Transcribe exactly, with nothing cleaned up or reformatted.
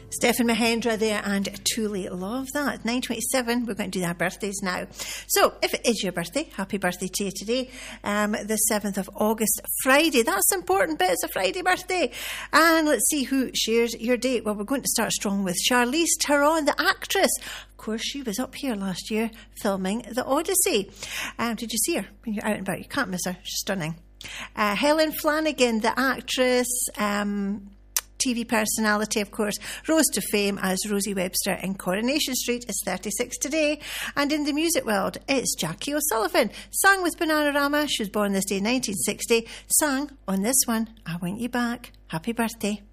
Stefan Mahendra there and Too Late. Love that. nine twenty-seven. We're going to do our birthdays now. So, if it is your birthday, happy birthday to you today. Um, the seventh of August, Friday. That's the important bit. It's a Friday birthday. And let's see who shares your date. Well, we're going to start strong with Charlize Theron, the actress. Of course, she was up here last year filming The Odyssey. Um, did you see her when you're out and about? You can't miss her. She's stunning. Uh, Helen Flanagan, the actress, um... T V personality, of course, rose to fame as Rosie Webster in Coronation Street, is thirty-six today. And in the music world, it's Jackie O'Sullivan. Sang with Bananarama. She was born this day in nineteen sixty. Sang on this one, I Want You Back. Happy birthday.